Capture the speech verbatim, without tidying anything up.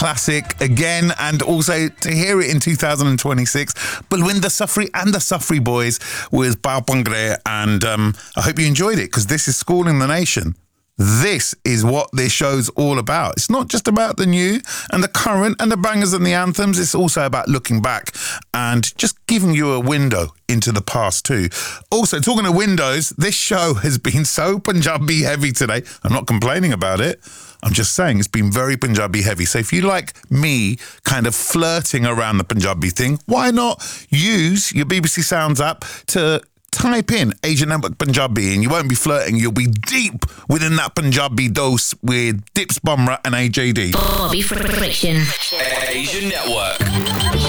classic again, and also to hear it in two thousand twenty-six. Balwinder Safri and the Safri Boys with Bao Pangre, and um, I hope you enjoyed it, because this is Schooling the Nation. This is what this show's all about. It's not just about the new and the current and the bangers and the anthems. It's also about looking back and just giving you a window into the past too. Also, talking of windows, this show has been so Punjabi heavy today. I'm not complaining about it. I'm just saying it's been very Punjabi heavy. So if you like me kind of flirting around the Punjabi thing, why not use your B B C Sounds app to type in Asian Network Punjabi, and you won't be flirting. You'll be deep within that Punjabi dose with Dips Bumrah and A J D. Bobby Friction. Asian Network.